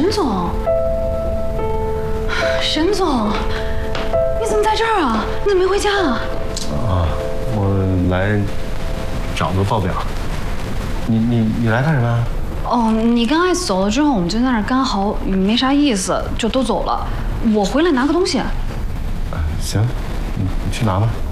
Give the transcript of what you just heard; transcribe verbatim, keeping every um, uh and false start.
沈总，沈总，你怎么在这儿啊？你怎么没回家啊？ 啊，我来找个报表。你你你来干什么？ 哦，你跟艾子走了之后，我们就在那儿干嚎，没啥意思，就都走了。我回来拿个东西。 行，你你去拿吧。